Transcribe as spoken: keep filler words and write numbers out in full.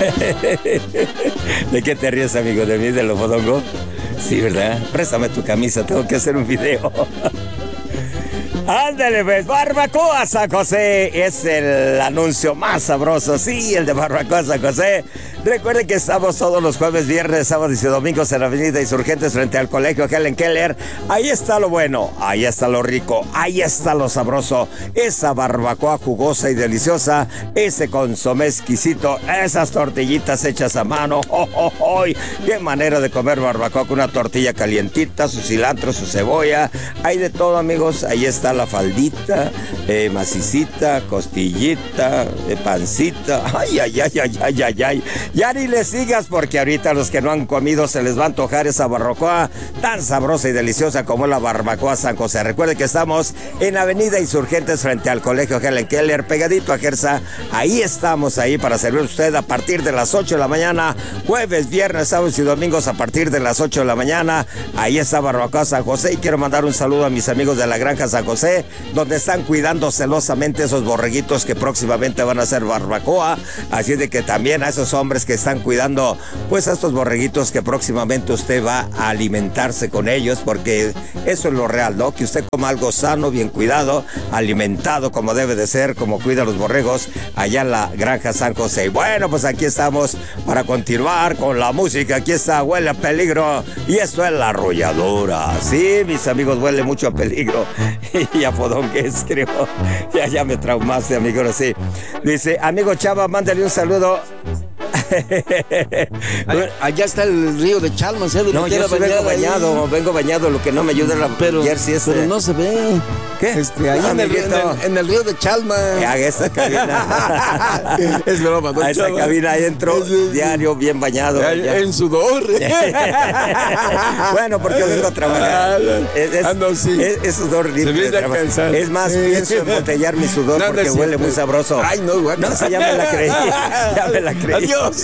¿De qué te ríes, amigo? ¿De mí, de lo fodongo? Sí, ¿verdad? Préstame tu camisa, tengo que hacer un video. Ándale, pues, Barbacoa San José es el anuncio más sabroso, sí, el de Barbacoa San José. Recuerden que estamos todos los jueves, viernes, sábados y domingos en la avenida Insurgentes frente al colegio Helen Keller. Ahí está lo bueno, ahí está lo rico, ahí está lo sabroso. Esa barbacoa jugosa y deliciosa, ese consomé exquisito, esas tortillitas hechas a mano. ¡Oh, oh, oh! ¡Qué manera de comer barbacoa con una tortilla calientita, su cilantro, su cebolla! Hay de todo, amigos. Ahí está la faldita, eh, macicita, costillita, eh, pancita. ¡Ay, ay, ay, ay, ay, ay, ay! Ya ni le sigas, porque ahorita los que no han comido se les va a antojar esa barbacoa tan sabrosa y deliciosa como la Barbacoa San José. Recuerde que estamos en Avenida Insurgentes frente al colegio Helen Keller, pegadito a Gersa. Ahí estamos, ahí para servir a usted a partir de las ocho de la mañana, jueves, viernes, sábados y domingos a partir de las ocho de la mañana. Ahí está Barbacoa San José, y quiero mandar un saludo a mis amigos de la Granja San José, donde están cuidando celosamente esos borreguitos que próximamente van a ser barbacoa. Así de que también a esos hombres que están cuidando pues a estos borreguitos que próximamente usted va a alimentarse con ellos, porque eso es lo real, ¿no? Que usted coma algo sano, bien cuidado, alimentado como debe de ser, como cuida los borregos allá en la Granja San José. Y bueno, pues aquí estamos para continuar con la música. Aquí está Huele a Peligro, y esto es La Arrolladora. Sí, mis amigos, huele mucho a peligro y a fodongués, creo. Ya, ya me traumaste, amigo, sí. Dice, amigo Chava, mándale un saludo. Allá está el río de Chalmas, ¿eh? No, yo sí vengo bañado, ahí. vengo bañado, lo que no me ayuda la pero, jersey este. Pero no se ve. ¿Qué? Este, ahí en el, en, el, en el río de Chalmas. A esa cabina. Es broma, ¿no? A esa Chava? cabina entro es, es, diario, bien bañado. Ya, en sudor. Bueno, porque yo vengo a trabajar. Es, es, ah, no, sí. es, es sudor libre. Es más, pienso embotellar mi sudor no, porque no huele muy sabroso. Ay, no, bueno. No sé, ya me la creí. Ya me la creí. Adiós.